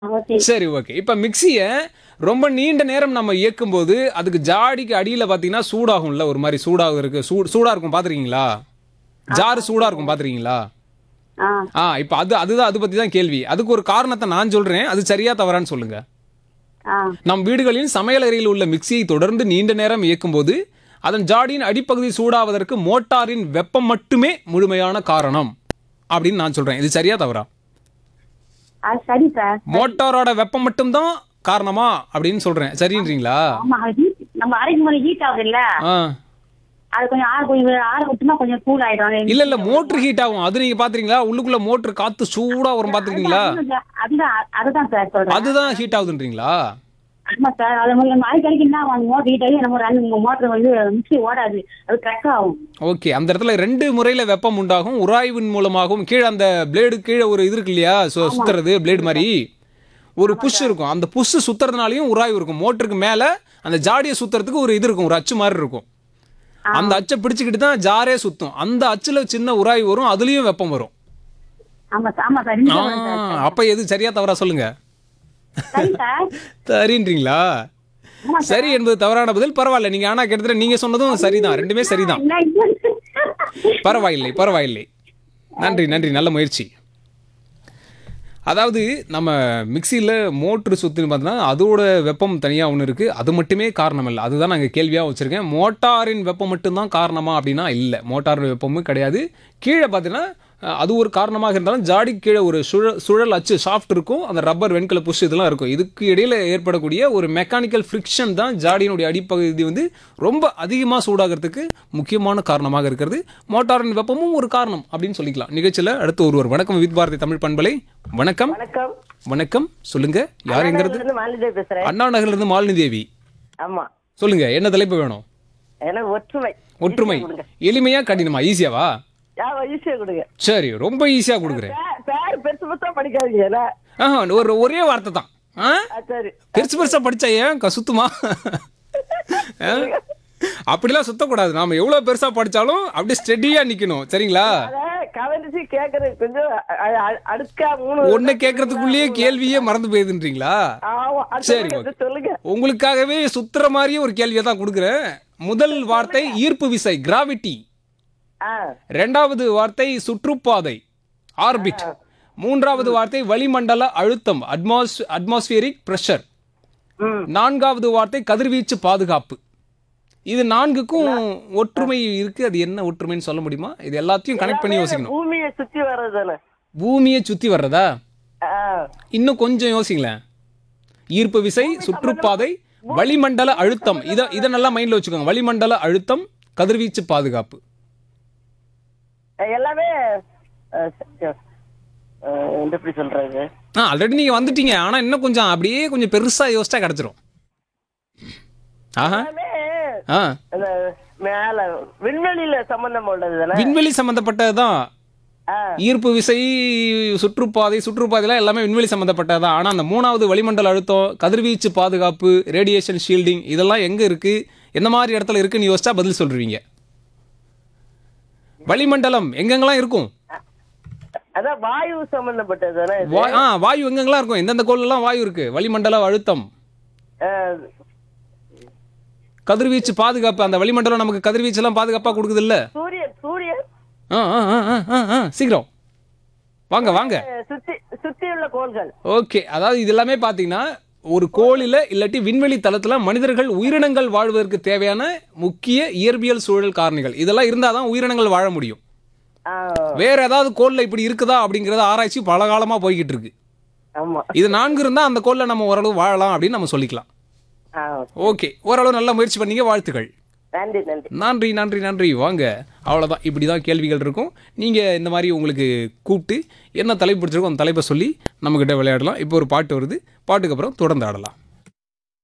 Okay. சரி, okay. இப்ப மிக்ஸிய ரொம்ப நீண்ட நேரம் நம்ம இயக்கும்போது, அதுக்கு ஜாடிக்கு அடியில பார்த்தீங்கன்னா, சூடாகும்ல ஒரு மாரி சூடாகறக்கு சூடா இருக்கும் பார்த்துருக்கீங்களா? ஜாரு சூடா இருக்கும் பார்த்துருக்கீங்களா? ஆ இப்ப அதுதான் அது பத்தி தான் கேள்வி. அதுக்கு ஒரு காரணத்த நான் சொல்றேன். அது சரியா தவறான்னு சொல்லுங்க. ஆ நம் வீடுகளில் சமையல் அறையில் உள்ள மிக்ஸியை தொடர்ந்து நீண்ட நேரம் இயக்கும்போது, அதன் ஜாடியின் அடிப்பகுதி சூடாவதற்கு மோட்டாரின் வெப்பம் மட்டுமே முழுமையான காரணம். அப்படின்னு நான் சொல்றேன். இது சரியா தவறா? சரி சார். மோட்டாரோட வெப்பம் மட்டும்தான் காரணமா அப்படின்னு சொல்றேன். சரின்றீங்களா? ஆமா, அது நம்ம அரைக்கும் போது ஹீட் ஆகுதுல்ல, ஆ. அது கொஞ்சம் ஆற விட்டுனா கொஞ்சம் கூல் ஆயிடும். இல்ல மோட்டர் ஹீட் ஆகும். அது நீங்க பாத்துறீங்களா? உள்ளுக்குள்ள மோட்டர் காத்து சூடா வரும் பாத்துருக்கீங்களா? அதுதான் சார் சொல்றேன். அதுதான் ஹீட் ஆகுதுன்றீங்களா? ஆமா சார், அது நம்ம அரைக்கடிக்கு என்ன மோட்டர் ஹீட் ஆகி நம்ம ரெண்டு மோட்டர் வந்து மிக்ஸி ஓடாது, அது கட் ஆகும். ஓகே. அந்த இடத்துல ரெண்டு முறையில வெப்பம் உண்டாகும். உராய்வின் மூலமாகவும் கீழே அந்த பிளேடு கீழே ஒரு இது இருக்கு இல்லையா? சுத்துறது பிளேடு மாதிரி ஒரு புஷ் இருக்கும். அந்த புஷ் சுத்துறதுனாலயும் உராய்வு இருக்கும். மோட்டருக்கு மேல அந்த ஜாடியை சுத்துறதுக்கு ஒரு இது இருக்கும், ஒரு அச்சு மாதிரி இருக்கும். அந்த அச்சை பிடிச்சுக்கிட்டு தான் ஜாரே சுத்தும். அந்த அச்சுல சின்ன உராய்வு வரும், அதுலயும் வெப்பம் வரும். ஆமா சார், ஆமா சார், இந்த வரும் சார். அப்ப எது சரியா தவறா சொல்லுங்க. சரி சார். சரின்றீங்களா? ஆமா சார். சரி என்பது தவறான பதில். பரவாயில்ல. நீங்க ஆனா கிட்டத்தட்ட நீங்க சொன்னதும் சரிதான். ரெண்டுமே சரிதான். பரவாயில்லை, பரவாயில்லை. நன்றி, நன்றி. நல்ல முயற்சி. அதாவது நம்ம மிக்சியில் மோட்ரு சுற்றுன்னு பார்த்தோன்னா அதோட வெப்பம் தனியாக ஒன்று இருக்குது. அது மட்டுமே காரணம் இல்லை. அதுதான் நாங்கள் கேள்வியாக வச்சுருக்கேன். மோட்டாரின் வெப்பம் மட்டும்தான் காரணமா அப்படின்னா இல்லை, மோட்டார் வெப்பமும் கிடையாது. கீழே பார்த்தீங்கன்னா அது ஒரு காரணமாக இருந்தாலும் ஜாடி கீழே ஒரு சுழல் அச்சு சாஃப்ட் இருக்கும், அந்த ரப்பர் வெண்கல புஷ் இதெல்லாம் இருக்கும். இதுக்கு இடையில் ஏற்படக்கூடிய ஒரு மெக்கானிக்கல் ஃப்ரிக்ஷன் தான் ஜாடியினுடைய அடிப்பகுதி வந்து ரொம்ப அதிகமாக சூடாகிறதுக்கு முக்கியமான காரணமாக இருக்கிறது. மோட்டாரின் வெப்பமும் ஒரு காரணம் அப்படின்னு சொல்லிக்கலாம். நிகழ்ச்சியில் அடுத்து ஒருவர். வணக்கம் வித் பாரதி தமிழ் பண்பலை. வணக்கம். வணக்கம். வணக்கம். சொல்லுங்க, யாருங்கிறது? மாலிதேவி பேசுறேன். அண்ணா நகர்ல இருந்து மாலினி தேவி. ஆமா, சொல்லுங்க, என்ன தலைப்பு வேணும்? எனக்கு ஒற்றுமை. ஒற்றுமை. எளிமையா கடினமா? ஈஸியாவா? ஈஸியா கொடுங்க. சரி, ரொம்ப ஈஸியா கொடுக்குறேன். பேர் பெருசு பெருசா படிக்காதீங்க. ஒரே வார்த்தை தான். சரி, பெருசு பெருசா படிச்சா ஏன் சுத்துமா? அப்படிலாம் சுத்தக்கூடாது. நாம எவ்வளவு பெருசா படிச்சாலும் அப்படியே ஸ்டெடியா நிக்கணும். சரிங்களா? கவனிச்சு கேக்குறது கொஞ்சம் அடுக்கா ஒண்ணு கேட்கறதுக்குள்ளேயே கேள்வியே மறந்து போயிருதுன்றீங்களா? சரி, சொல்லுங்க. உங்களுக்காகவே சுத்துற மாதிரியே ஒரு கேள்வியை தான் கொடுக்குறேன். முதல் வார்த்தை ஈர்ப்பு விசை, கிராவிட்டி. இரண்டாவது வார்த்தை சுற்றுப்பாதை, ஆர்பிட். மூன்றாவது வார்த்தை வளிமண்டல அழுத்தம், அட்மாஸ்பியரிக் பிரஷர். நான்காவது வார்த்தை கதிர்வீச்சு பாதுகாப்பு. இது நான்குக்கும் ஒற்றுமை இருக்கு. அது என்ன ஒற்றுமைன்னு சொல்ல முடியுமா? இது எல்லாத்தையும் கனெக்ட் பண்ணி யோசிக்கணும். பூமியை சுத்தி வர்றதுதானே? பூமியை சுத்தி வர்றதா? இன்னும் கொஞ்சம் யோசிங்களேன். ஈர்ப்பு விசை, சுற்றுப்பாதை, வளிமண்டல அழுத்தம். இதை நல்லா மைண்ட்ல வச்சுக்கோங்க. வளிமண்டல அழுத்தம், கதிர்வீச்சு பாதுகாப்பு. எல்லாமே எப்படி சொல்றது? ஆல்ரெடி நீங்க வந்துட்டீங்க. ஆனா இன்னும் கொஞ்சம் அப்படியே கொஞ்சம் பெருசா யோசிச்சா கிடைச்சிரும். மேல விண்வெளியில சம்பந்தம் உள்ளது. விண்வெளி சம்பந்தப்பட்டதுதான். ஈர்ப்பு விசை, சுற்றுப்பாதைலாம் எல்லாமே விண்வெளி சம்பந்தப்பட்டதுதான். ஆனா அந்த மூணாவது வளிமண்டல அழுத்தம், கதிர்வீச்சு பாதுகாப்பு, ரேடியேஷன் ஷீல்டிங், இதெல்லாம் எங்க இருக்கு, எந்த மாதிரி இடத்துல இருக்குன்னு யோசிச்சா பதில் சொல்றீங்க. வளிமண்டலம் எங்கெங்கெல்லாம் இருக்கும்? அதான் வாயு சம்பந்தப்பட்டது. வாயு எங்கெங்கெல்லாம் இருக்கும்? எந்தெந்த கோள்லாம் வாயு இருக்கு? வளிமண்டல அழுத்தம், கதிர்வீச்சு பாதுகாப்பு. அந்த வளிமண்டலம் நமக்கு கதிர்வீச்சு எல்லாம் பாதுகாப்பா கொடுக்குது இல்ல? சூரியன். சூரியன். சீக்கிரம் வாங்க வாங்க. சுத்தி உள்ள கோள்கள். ஓகே. அதாவது இது எல்லாமே பாத்தீங்கன்னா ஒரு கோளில இல்லாட்டி விண்வெளி தளத்துல மனிதர்கள் உயிரினங்கள் வாழ்வதற்கு தேவையான முக்கிய இயற்பியல் சூழல் காரணிகள். இதெல்லாம் இருந்தாதான் உயிரினங்கள் வாழ முடியும். வேற ஏதாவது கோள்ல இப்படி இருக்குதா அப்படிங்கறத ஆராய்ச்சி பல காலமா போய்கிட்டு இருக்கு. இது 4 இருந்தா அந்த கோள்ல நம்ம ஓரளவு வாழலாம் அப்படின்னு நம்ம சொல்லிக்கலாம். ஓகே, ஓரளவு நல்ல முயற்சி பண்ணீங்க. வாழ்த்துக்கள். நன்றி, நன்றி, நன்றி. வாங்க. அவ்வளோதான். இப்படி தான் கேள்விகள் இருக்கும். நீங்கள் இந்த மாதிரி உங்களுக்கு கூப்பிட்டு என்ன தலைப்பு பிடிச்சிருக்கோ அந்த தலைப்பை சொல்லி நம்மக்கிட்ட விளையாடலாம். இப்போ ஒரு பாட்டு வருது. பாட்டுக்கு அப்புறம் தொடர்ந்து ஆடலாம்.